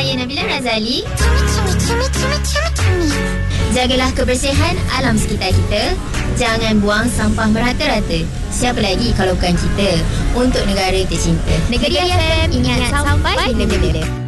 Saya Nabila Razali. Jagalah kebersihan alam sekitar kita. Jangan buang sampah merata-rata. Siapa lagi kalau bukan kita? Untuk negara tercinta. Negeri FM, ingat sampai bila-bila.